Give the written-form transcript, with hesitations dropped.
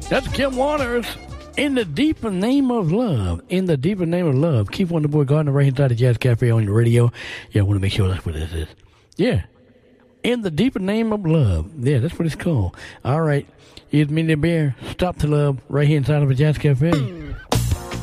That's Kim Waters. In the deeper name of love. In the deeper name of love. Keep on the boy Gardner right inside the Jazz Cafe on your radio. Yeah, I want to make sure that's what this is. Yeah. In the deeper name of love. Yeah, that's what it's called. All right. It's me, the bear. Stop the love right here inside of the Jazz Cafe.